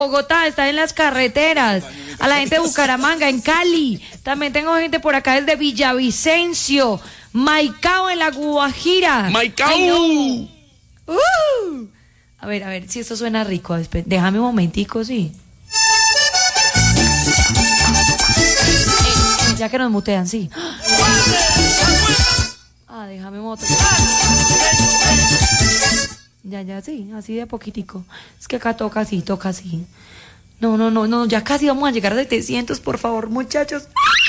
Bogotá, está en las carreteras, a la gente de Bucaramanga, en Cali, también tengo gente por acá desde Villavicencio, Maicao en la Guajira. ¡Maicao! Ay, no. A ver si esto suena rico, déjame un momentico, sí. Ya que nos mutean, sí. Déjame un otro. Ya, sí, así de poquitico. Es que acá toca así. No, ya casi vamos a llegar a 700, por favor, muchachos.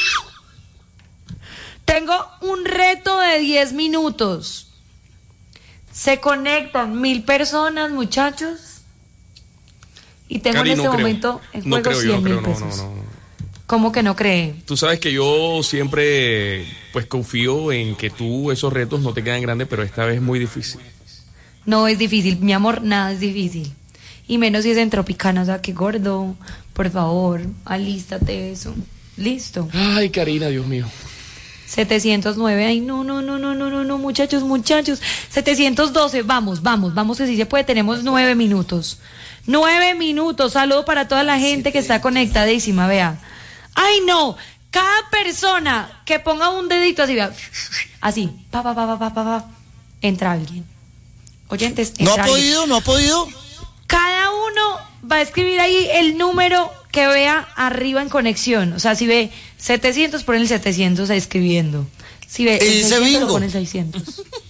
Tengo un reto de 10 minutos. Se conectan 1000 personas, muchachos. Y tengo Cari, en este momento en juego 100,000 pesos. No. ¿Cómo que no cree? Tú sabes que yo siempre pues confío en que esos retos no te quedan grandes, pero esta vez es muy difícil. No es difícil, mi amor, nada es difícil. Y menos si es en Tropicana, o sea, que gordo, por favor, alístate eso. Listo. Ay, Karina, Dios mío. 709, ay, no, muchachos. 712, vamos, que si se puede, tenemos 9 minutos. 9 minutos, saludo para toda la gente que está conectadísima, vea. Ay, no, cada persona que ponga un dedito así, vea, así, pa, entra alguien. Oyentes, ¿No ha podido? Cada uno va a escribir ahí el número que vea arriba en conexión. O sea, si ve 700, pone el 700 escribiendo. Si ve el 600, lo pone el 600.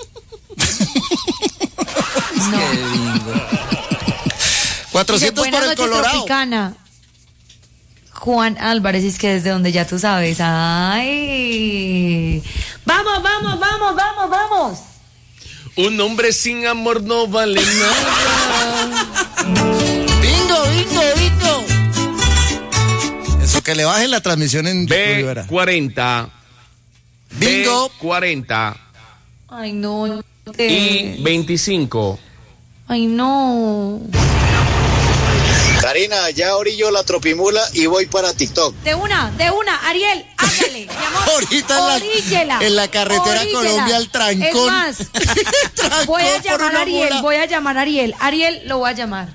No. 400 para el Colorado. Tropicana. Juan Álvarez, es que desde donde ya tú sabes. Ay. Vamos. Un hombre sin amor no vale nada. Bingo. Eso, que le bajen la transmisión en B40. Bingo. B40. Ay, no. Y 25. Ay, no. Karina, ya orillo la tropimula y voy para TikTok. De una, Ariel, hágale, mi amor. Ahorita en la carretera Colombia al trancón. Es más, voy a llamar a Ariel. Ariel, lo voy a llamar.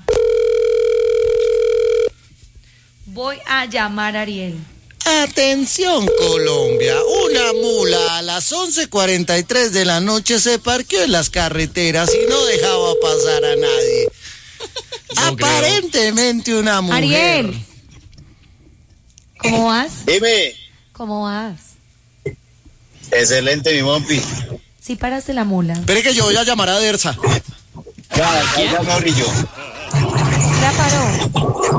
Atención, Colombia. Una mula a las 11:43 de la noche se parqueó en las carreteras y no dejaba pasar a nadie. No Aparentemente creo. Una mujer. Ariel, ¿cómo vas? Dime. ¿Cómo vas? Excelente, mi mompi. Sí paraste la mula. Espere que yo voy a llamar a Dersa. Ya me orillo. La paró.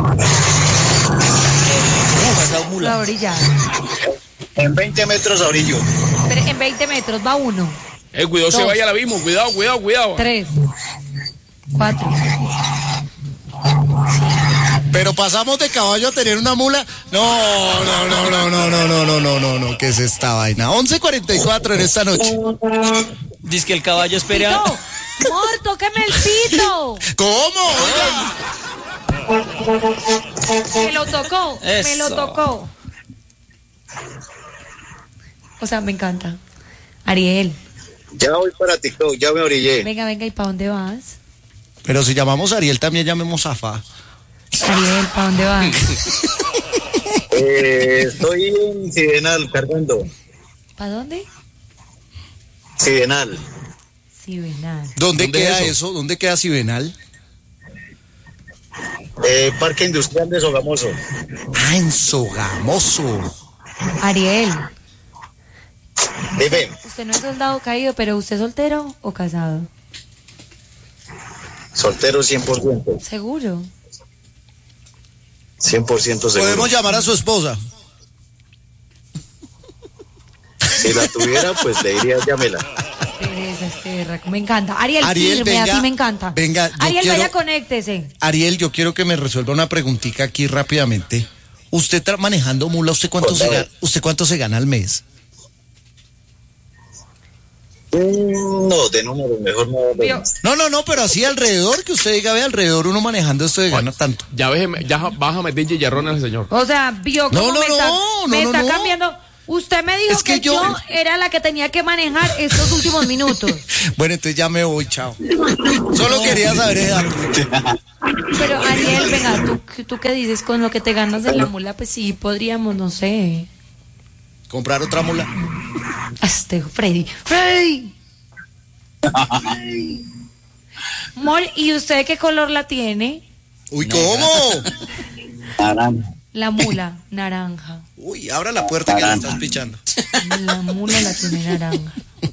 Mula. La orilla. En 20 metros a orillo. Espere, en 20 metros va uno. Cuidado, se vaya al abismo. Cuidado. 3, 4. Pero pasamos de caballo a tener una mula. No, ¿qué es esta vaina? 11:44 en esta noche. Dice que el caballo espera. ¡Pito! ¡Amor, tóqueme el pito! ¿Cómo? Me lo tocó. O sea, me encanta. Ariel. Ya voy para TikTok, ya me orillé. Venga, ¿y para dónde vas? Pero si llamamos a Ariel, también llamemos a Fa. Ariel, ¿para dónde vas? Estoy en Sidenal, cargando. ¿Para dónde? Sidenal. ¿Dónde queda eso? ¿Dónde queda Sidenal? Parque Industrial de Sogamoso. En Sogamoso. Ariel. Dime. Usted no es soldado caído, pero ¿usted es soltero o casado? Soltero 100%. ¿Seguro? 100% seguro. Podemos llamar a su esposa. Si la tuviera, pues le diría llámela. Me encanta. Ariel, firme, venga, así me encanta. Venga, Ariel, vaya, conéctese. Ariel, yo quiero que me resuelva una preguntita aquí rápidamente. Usted manejando mula, ¿usted cuánto se gana al mes? No, de número, mejor no. No, pero así alrededor, que usted diga, ve alrededor, uno manejando esto de gana tanto. Ya vas a meter chicharrón al señor. O sea, vio cómo me está cambiando. Usted me dijo Es que que yo era la que tenía que manejar estos últimos minutos. Bueno, entonces ya me voy, chao. Solo quería saber ese dato. Pero Ariel, venga, ¿tú qué dices? Con lo que te ganas de la mula, pues sí, podríamos, no sé. ¿Comprar otra mula? Freddy. Amor, ¿y usted qué color la tiene? Uy, ¿cómo? Naranja. La mula, naranja. Uy, abra la puerta que la estás pichando. La mula la tiene naranja.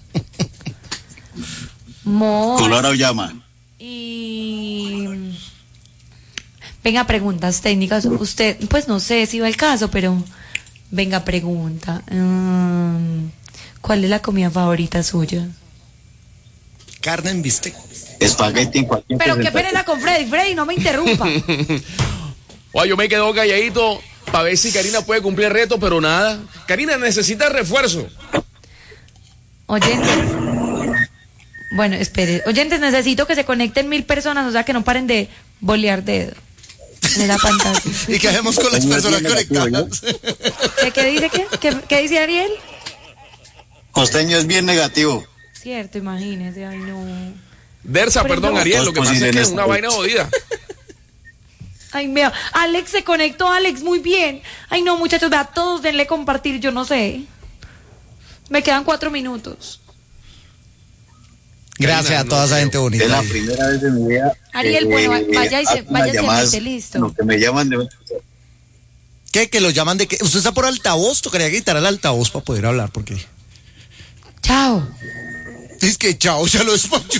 Amor. Color auyama. Y... Venga, preguntas técnicas. Usted, pues no sé si va el caso, pero... Venga, pregunta. ¿Cuál es la comida favorita suya? Carne en bistec. Espagueti en cualquier Pero qué presentación. pereza con Freddy. Freddy, no me interrumpa. Oye, yo me quedo calladito para ver si Karina puede cumplir el reto, pero nada. Karina necesita refuerzo. Oyentes. Bueno, espere. Oyentes, necesito que se conecten 1000 personas, o sea, que no paren de bolear dedo en la pantalla. ¿Y qué hacemos con las personas conectadas? ¿Qué dice qué dice Ariel? Costeño es bien negativo. Cierto, imagínese, ay no. Dersa, Pero perdón, no. Ariel, lo que Todos pasa es que es coinciden una en vaina esto. jodida. Ay, vea, Alex se conectó, Alex, muy bien. Ay, no, muchachos, vea, todos denle compartir, yo no sé. Me quedan 4 minutos. Gracias a toda esa gente bonita. Es la primera vez de mi vida. Ariel, bueno, vaya y se hago unas llamadas, mete, listo. Lo que me llaman de... ¿Qué? ¿Que lo llaman de qué? ¿Usted está por altavoz? Tocaría quitar el altavoz para poder hablar, porque... Chao. Es que chao, ya lo despachó.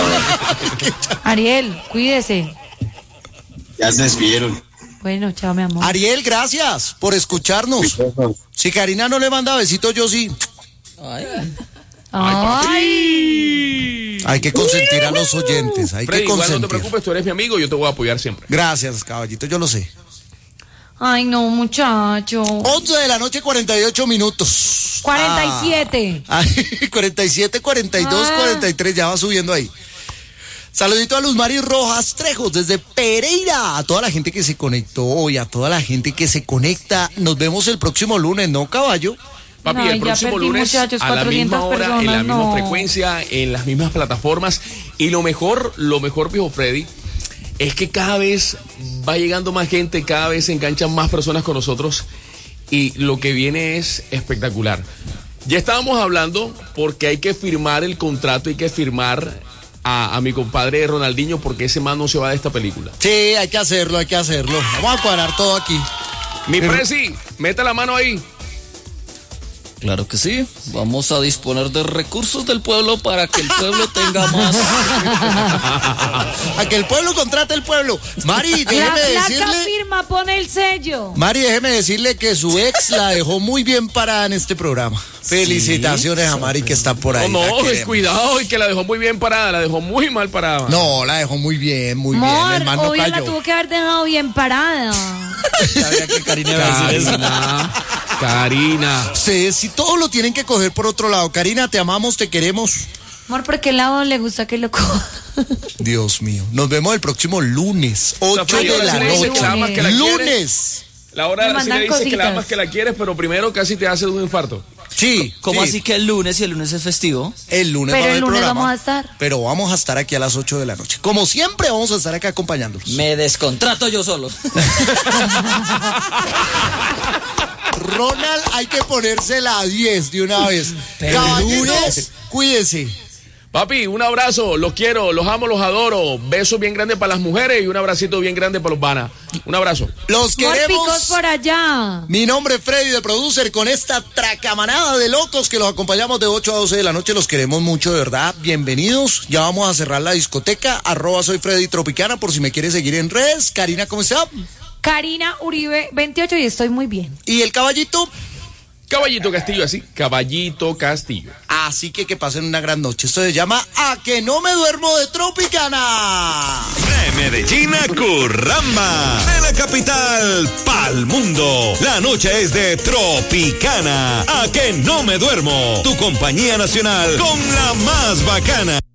Ariel, cuídese. Ya se despidieron. Bueno, chao, mi amor. Ariel, gracias por escucharnos. Si Karina no le manda besitos, yo sí. Ay. Hay que consentir a los oyentes, hay Freddy, que igual no te consentir. preocupes, tú eres mi amigo, yo te voy a apoyar siempre. Gracias, caballito, yo lo sé. Ay, no, muchacho. 11 de la noche, 48 minutos. 47. Ay, 47, 42, Ah. 43, ya va subiendo ahí. Saludito a Luz Mari Rojas Trejos desde Pereira. A toda la gente que se conectó hoy, a toda la gente que se conecta. Nos vemos el próximo lunes, ¿no, caballo? Papi, Ay, el ya próximo perdí, lunes muchachos, a la 400 misma hora, en la personas, misma no. frecuencia, en las mismas plataformas. Y lo mejor, viejo Freddy, es que cada vez va llegando más gente, cada vez se enganchan más personas con nosotros y lo que viene es espectacular. Ya estábamos hablando porque hay que firmar el contrato, hay que firmar a mi compadre Ronaldinho porque ese man no se va de esta película. Sí, hay que hacerlo, hay que hacerlo. Vamos a cuadrar todo aquí. Mi Presi, meta la mano ahí. Claro que sí. Vamos a disponer de recursos del pueblo para que el pueblo tenga más. A que el pueblo contrate el pueblo. Mari, La déjeme placa decirle... firma, pone el sello. Mari, déjeme decirle que su ex la dejó muy bien parada en este programa. Felicitaciones a Mari que está por ahí. No, la queremos. cuidado, y que la dejó muy bien parada, la dejó muy mal parada. No, la dejó muy bien, muy bien. Amor, El man no obvio la cayó. tuvo que haber dejado bien parada. Sabía que Karina iba a decir eso. Karina. Sí, si todos lo tienen que coger por otro lado. Karina, te amamos, te queremos. Amor, ¿por qué lado le gusta que lo coja? Dios mío. Nos vemos el próximo lunes, 8 Freddy, de ahora la sí le dice que la amas, que la noche. quieres. Lunes. La hora Me sí mandan le dices que la cositas. amas, que la quieres, pero primero casi te hace un infarto. Sí. ¿Cómo sí. así que el lunes y el lunes es festivo? El lunes Pero va a haber el lunes programa, vamos a estar. Pero vamos a estar aquí a las 8 de la noche. Como siempre, vamos a estar acá acompañándolos. Me descontrato yo solo. Ronald, hay que ponérsela a 10 de una vez. Pero Caballeros, cuídense. Papi, un abrazo, los quiero, los amo, los adoro. Besos bien grandes para las mujeres y un abracito bien grande para los vanas. Un abrazo. Los Amor, queremos. picos por allá. Mi nombre es Freddy de Producer con esta tracamanada de locos que los acompañamos de 8 a 12 de la noche. Los queremos mucho, de verdad. Bienvenidos. Ya vamos a cerrar la discoteca. @ soy Freddy Tropicana por si me quieres seguir en redes. Karina, ¿cómo está? Karina Uribe 28 y estoy muy bien. ¿Y el caballito? Caballito Castillo, así, Caballito Castillo. Así que pasen una gran noche. Esto se llama A que no me duermo de Tropicana. De Medellín a Curramba, de la capital pa'l mundo. La noche es de Tropicana. A que no me duermo. Tu compañía nacional con la más bacana.